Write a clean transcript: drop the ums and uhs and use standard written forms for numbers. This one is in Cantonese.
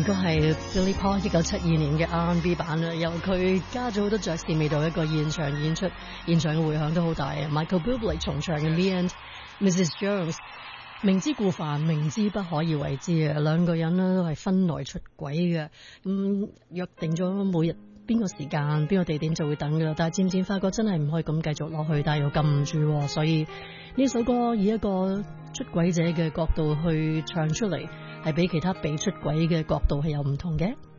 歌係 Billy Paul 1972年嘅 R&B 版啦，由佢加咗好多爵士味道，一個現場演出，現場嘅迴響都好大啊。Michael Bublé 重唱嘅 Me and Mrs Jones， 明知故犯，明知不可以為之啊！兩個人呢都係分來出軌嘅，約定咗每日邊個時間、邊個地點就會等噶啦。但係漸漸發覺真係唔可以咁繼續落去，但係又禁唔住，所以呢首歌以一個出軌者嘅角度去唱出嚟，係比其他被出軌嘅角度係有唔同嘅。